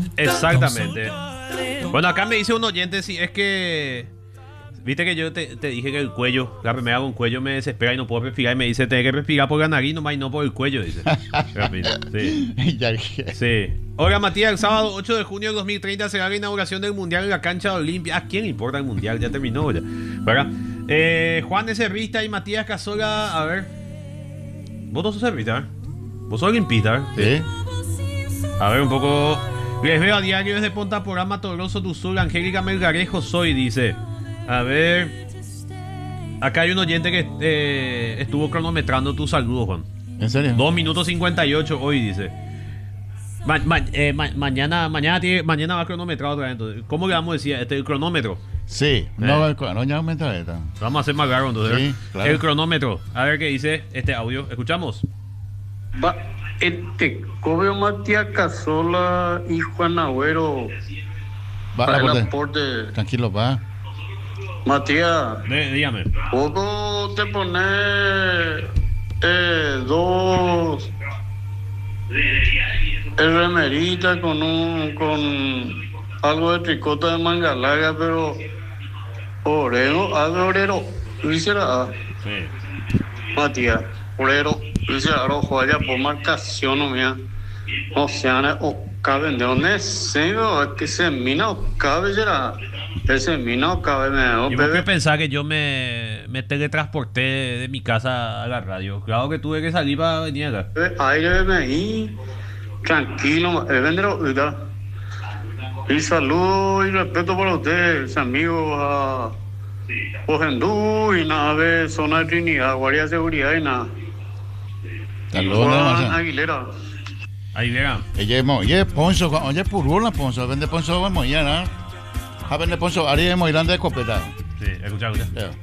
Exactamente. Bueno, acá me dice un oyente si es que... Viste que yo te dije que el cuello, la primera con cuello me desespera y no puedo respirar y me dice, tenés que respirar por la nariz nomás y no por el cuello, dice. Sí. Sí. Oiga, Matías, el sábado 8 de junio de 2030 será la inauguración del Mundial en la cancha de Olimpia. ¿A quién importa el Mundial? Ya terminó ya. ¿Verdad? Juan de Cerrista y Matías Casola, a ver. Vos no sos cerrista, ¿eh? Vos sos olimpista, ¿eh? Sí. A ver, un poco... Les veo a diario desde Ponta Porá, Mato Grosso do Sul, Angélica Melgarejo soy, dice. A ver. Acá hay un oyente que estuvo cronometrando tu saludo, Juan. ¿En serio? 2 minutos 58 hoy, dice. Mañana va cronometrado otra vez. Entonces, ¿cómo le vamos a decir? El cronómetro. Sí, no, ya aumenta esta. Vamos a hacer más largo entonces. Sí, claro. El cronómetro. A ver qué dice este audio. ¿Escuchamos? Va, Cobio Matías Casola y Juan Agüero Va, para el aporte. aporte. Tranquilo, va. Matías, Dígame. poco te pones dos remerita con algo de tricota de manga larga, pero obrero, visera, Sí. Matías, obrero, visera, joya por marcación, no mía, o sea, o cabe, de donde se que se mina o cabe, será, ese mina o cabe, ¿Y vos qué pensás que yo me teletransporté de mi casa a la radio? Claro que tuve que salir para venir acá. aire me ahí, tranquilo, vendrá, y saludo y respeto para ustedes, amigos, a Ojendú y nada de zona de Trinidad, Guardia de Seguridad y nada. Saludos, Juan Aguilera. Ahí verán. Oye, Poncho, oye, purula, Poncho, vende Poncho, vamos ya, ¿no? A vende Poncho, Ari, es muy grande de escopeta. Sí, escucha.